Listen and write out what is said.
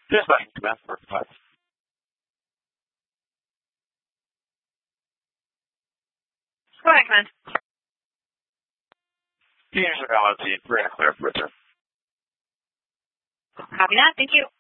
Just like command for class. Go ahead, Command. User reality, we're going to clear further. Copy that. Thank you.